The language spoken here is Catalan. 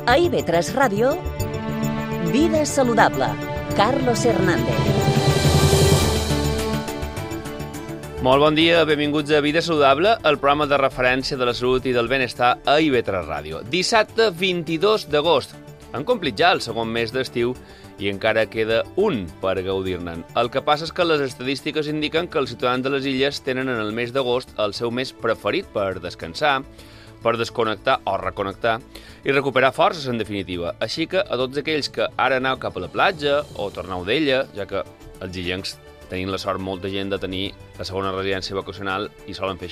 A IB3 Ràdio, Vida Saludable, Carlos Hernández. Molt bon dia, benvinguts a Vida Saludable, el programa de referència de la salut i del benestar a IB3 Ràdio. Dissabte 22 d'agost. Han complit ja el segon mes d'estiu i encara queda un per gaudir-ne'n. El que passa és que les estadístiques indiquen que els ciutadans de les illes tenen en el mes d'agost el seu mes preferit per descansar, per desconnectar o reconnectar i recuperar forces, en definitiva. Així que a tots aquells que ara aneu cap a la platja o torneu d'ella, ja que els illencs tenim la sort molta gent de tenir la segona residència vacacional i solen fer